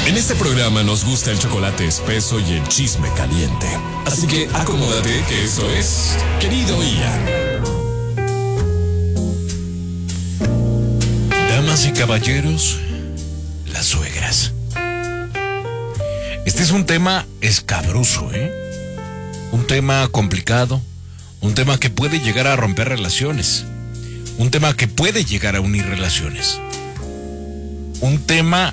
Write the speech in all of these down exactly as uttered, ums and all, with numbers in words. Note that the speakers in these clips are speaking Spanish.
En este programa nos gusta el chocolate espeso y el chisme caliente. Así que acomódate que eso es Querido Ian. Damas y caballeros, las suegras. Este es un tema escabroso, ¿eh? Un tema complicado, un tema que puede llegar a romper relaciones, un tema que puede llegar a unir relaciones, un tema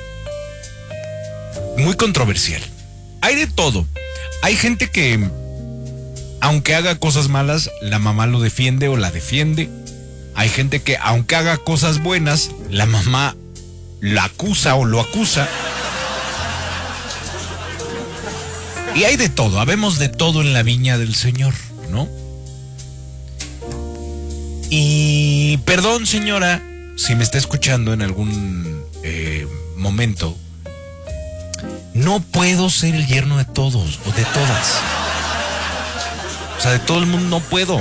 muy controversial. Hay de todo. Hay gente que, aunque haga cosas malas, la mamá lo defiende o la defiende. Hay gente que, aunque haga cosas buenas, la mamá la acusa o lo acusa. Y hay de todo, habemos de todo en la viña del Señor, ¿no? Y perdón, señora, si me está escuchando en algún eh, momento, no puedo ser el yerno de todos o de todas. O sea, de todo el mundo no puedo.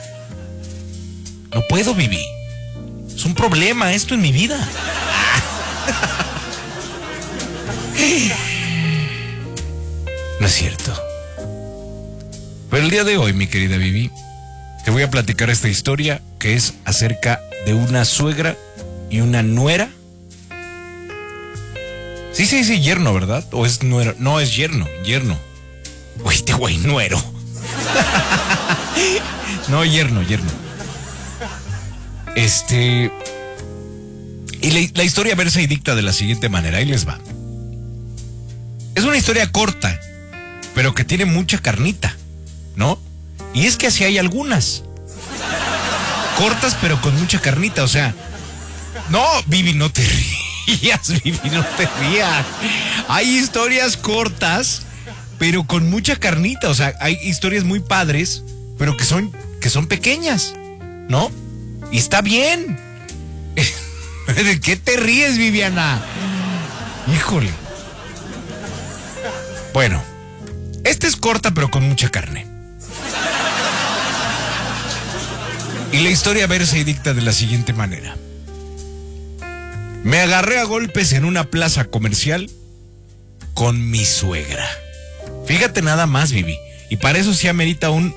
No puedo vivir. Es un problema esto en mi vida. No es cierto. Pero el día de hoy, mi querida Vivi, te voy a platicar esta historia que es acerca de una suegra y una nuera. Sí, sí, sí, yerno, ¿verdad? ¿O es nuero? No, es yerno, yerno. Uy, este güey, nuero. No, yerno, yerno. Este... Y la, la historia versa y dicta de la siguiente manera, ahí les va. Es una historia corta, pero que tiene mucha carnita, ¿no? Y es que así hay algunas. Cortas, pero con mucha carnita, o sea... No, Vivi, no te rías, Vivi, no te rías. Hay historias cortas, pero con mucha carnita, o sea, hay historias muy padres, pero que son, que son pequeñas, ¿no? Y está bien. ¿De qué te ríes, Viviana? Híjole. Bueno, esta es corta, pero con mucha carne. Y la historia versa y dicta de la siguiente manera. Me agarré a golpes en una plaza comercial con mi suegra. Fíjate nada más, Vivi. Y para eso sí amerita un...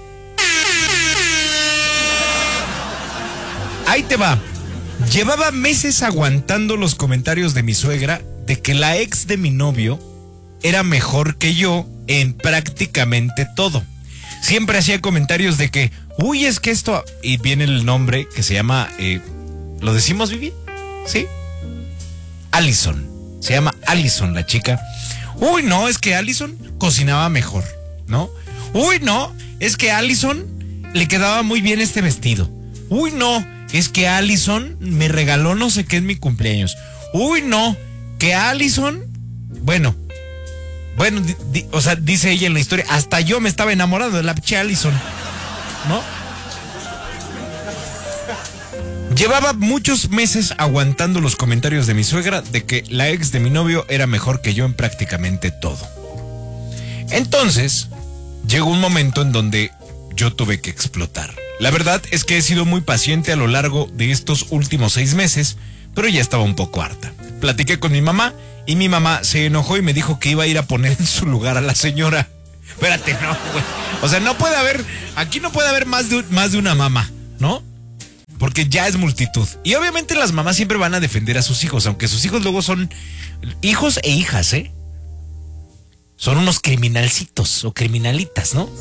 Ahí te va. Llevaba meses aguantando los comentarios de mi suegra de que la ex de mi novio era mejor que yo en prácticamente todo. Siempre hacía comentarios de que, uy, es que esto... Y viene el nombre que se llama... Eh, ¿Lo decimos, Vivi? ¿Sí? Allison. Se llama Allison la chica. Uy, no, es que Allison cocinaba mejor, ¿no? Uy, no, es que Allison le quedaba muy bien este vestido. Uy, no, es que Allison me regaló no sé qué en mi cumpleaños. Uy, no, que Allison... Bueno, bueno, di, di, o sea, dice ella en la historia, hasta yo me estaba enamorando de la pinche Allison, ¿no? Llevaba muchos meses aguantando los comentarios de mi suegra de que la ex de mi novio era mejor que yo en prácticamente todo. Entonces, llegó un momento en donde yo tuve que explotar. La verdad es que he sido muy paciente a lo largo de estos últimos seis meses, pero ya estaba un poco harta. Platiqué con mi mamá y mi mamá se enojó y me dijo que iba a ir a poner en su lugar a la señora. Espérate, no, güey. O sea, no puede haber, aquí no puede haber más de, más de una mamá, ¿no? Porque ya es multitud. Y obviamente las mamás siempre van a defender a sus hijos, aunque sus hijos luego son hijos e hijas, ¿eh? Son unos criminalcitos o criminalitas, ¿no?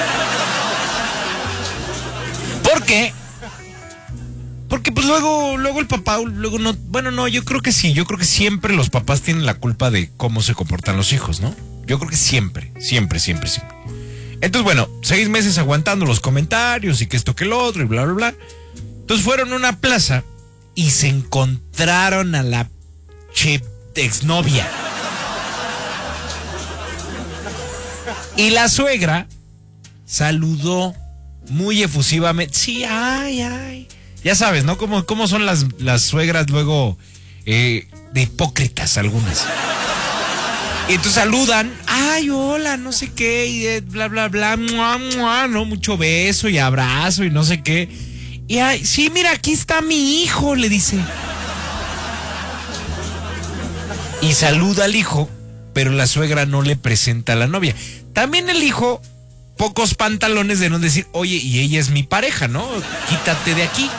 ¿Por qué? Porque pues luego, luego el papá, luego no, bueno, no, yo creo que sí, yo creo que siempre los papás tienen la culpa de cómo se comportan los hijos, ¿no? Yo creo que siempre, siempre, siempre, siempre. Entonces, bueno, seis meses aguantando los comentarios y que esto que lo otro y bla, bla, bla. Entonces fueron a una plaza y se encontraron a la che exnovia. Y la suegra saludó muy efusivamente. Sí, ay, ay. Ya sabes, ¿no? Cómo, cómo son las, las suegras luego eh, de hipócritas algunas. Y entonces saludan. Ay, hola, no sé qué. Y eh, bla, bla, bla. Mua, mua, ¿no? Mucho beso y abrazo y no sé qué. Y ay, sí, mira, aquí está mi hijo, le dice. y saluda al hijo, pero la suegra no le presenta a la novia. También el hijo, pocos pantalones de no decir, oye, y ella es mi pareja, ¿no? Quítate de aquí.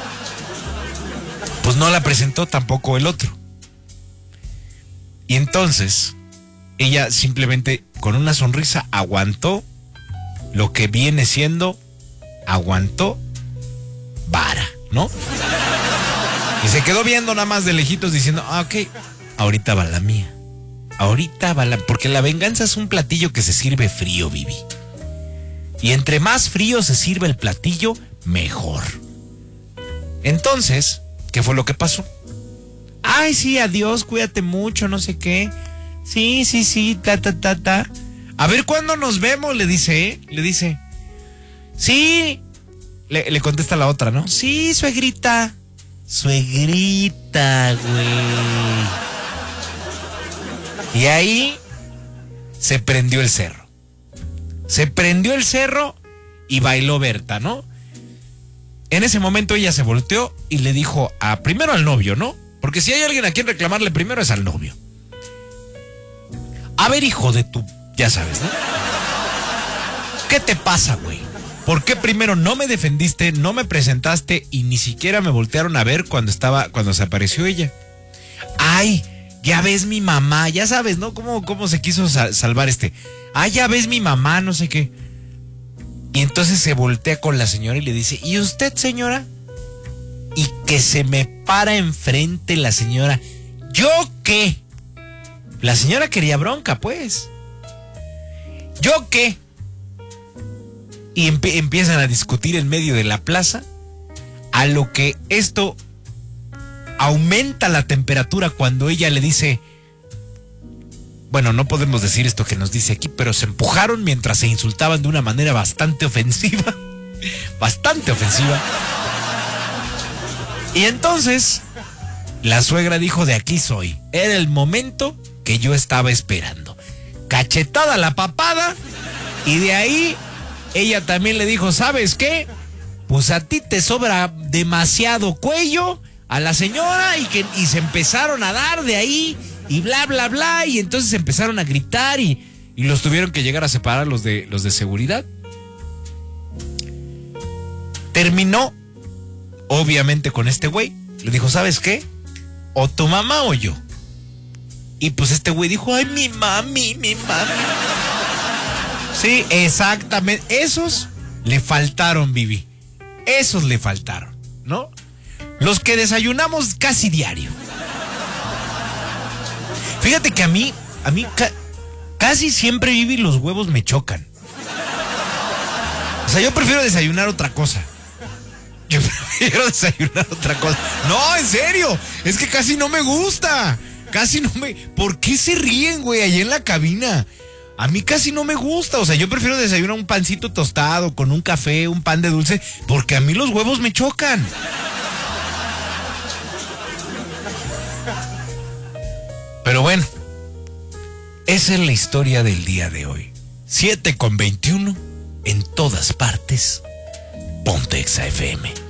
Pues no la presentó tampoco el otro. Y entonces, ella simplemente con una sonrisa aguantó lo que viene siendo, aguantó vara, ¿no? Y se quedó viendo nada más de lejitos diciendo, ah, ok, ahorita va la mía. Ahorita va la... Porque la venganza es un platillo que se sirve frío, Vivi. Y entre más frío se sirve el platillo, mejor. Entonces, ¿qué fue lo que pasó? Ay, sí, adiós, cuídate mucho, no sé qué. Sí, sí, sí, ta, ta, ta, ta. A ver cuándo nos vemos, le dice, ¿eh? Le dice. Sí. Le, le contesta la otra, ¿no? Sí, suegrita. Suegrita, güey. Y ahí se prendió el cerro. Se prendió el cerro y bailó Berta, ¿no? En ese momento ella se volteó y le dijo a primero al novio, ¿no? Porque si hay alguien a quien reclamarle primero es al novio. A ver, hijo de tu... Ya sabes, ¿no? ¿Qué te pasa, güey? ¿Por qué primero no me defendiste, no me presentaste y ni siquiera me voltearon a ver cuando estaba, cuando se apareció ella? Ay, ya ves mi mamá, ya sabes, ¿no? ¿Cómo, cómo se quiso sal- salvar este? Ay, ya ves mi mamá, no sé qué. Y entonces se voltea con la señora y le dice, ¿y usted, señora? Y que se me para enfrente la señora. ¿Yo qué? La señora quería bronca, pues. ¿Yo qué? Y emp- empiezan a discutir en medio de la plaza, a lo que esto aumenta la temperatura cuando ella le dice, bueno, no podemos decir esto que nos dice aquí, pero se empujaron mientras se insultaban de una manera bastante ofensiva, bastante ofensiva. Y entonces, la suegra dijo, de aquí soy. Era el momento que yo estaba esperando. Cachetada la papada, y de ahí ella también le dijo, ¿sabes qué? Pues a ti te sobra demasiado cuello a la señora, y que y se empezaron a dar de ahí y bla bla bla, y entonces empezaron a gritar y, y los tuvieron que llegar a separar los de los de seguridad. Terminó obviamente con este güey. Le dijo, ¿sabes qué? O tu mamá o yo. Y pues este güey dijo, ay, mi mami, mi mami. Sí, exactamente. Esos le faltaron, Vivi. Esos le faltaron, ¿no? Los que desayunamos casi diario. Fíjate que a mí, a mí ca- casi siempre, Vivi, los huevos me chocan. O sea, yo prefiero desayunar otra cosa. Yo prefiero desayunar otra cosa. No, en serio. Es que casi no me gusta. Casi no me... ¿Por qué se ríen, güey, allá en la cabina? A mí casi no me gusta. O sea, yo prefiero desayunar un pancito tostado con un café, un pan de dulce, porque a mí los huevos me chocan. Pero bueno, esa es la historia del día de hoy. siete con veintiuno, en todas partes, Ponte Exa F M.